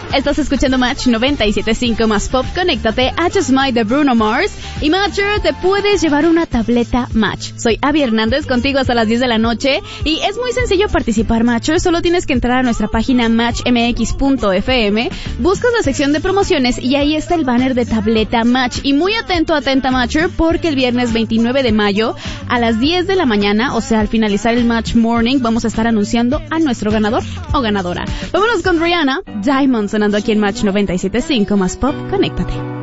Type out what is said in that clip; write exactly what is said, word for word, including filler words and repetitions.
Estás escuchando Match noventa y siete punto cinco más pop. Conéctate a Just Might de Bruno Mars. Y Matcher, te puedes llevar una tableta Match. Soy Abby Hernández, contigo hasta las diez de la noche. Y es muy sencillo participar, Matcher. Solo tienes que entrar a nuestra página match m x punto f m. Buscas la sección de promociones y ahí está el banner de tableta Match. Y muy atento, atenta, Matcher, porque el viernes veintinueve de mayo a las diez de la mañana, o sea, al finalizar el Match Morning, vamos a estar anunciando a nuestro ganador o ganadora. Vámonos con Rihanna, Diamond, sonando aquí en Match noventa y siete punto cinco más pop. Conéctate.